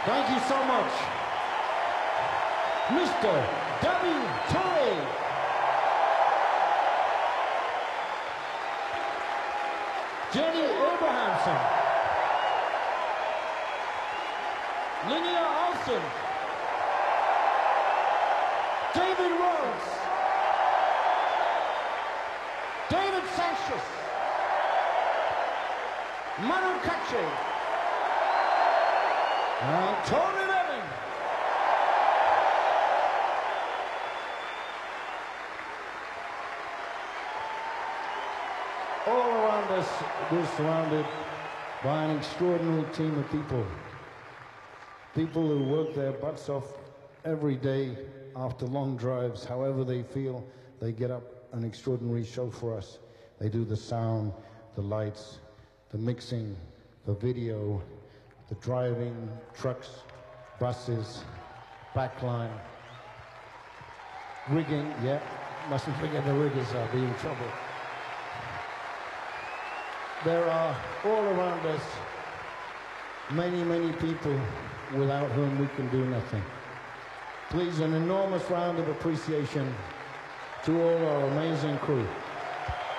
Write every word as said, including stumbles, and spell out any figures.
Thank you so much. Mister David Touré. Jenny Abrahamson. Linnea Olsen. David Rhodes. David Sanchez. Manu Katché. And Tony Levin. All around us, we're surrounded by an extraordinary team of people. People who work their butts off every day after long drives, however they feel, they get up an extraordinary show for us. They do the sound, the lights, the mixing, the video, the driving, trucks, buses, backline, rigging, yeah, mustn't forget the riggers, I'll be in trouble. There are all around us many, many people without whom we can do nothing. Please, an enormous round of appreciation to all our amazing crew.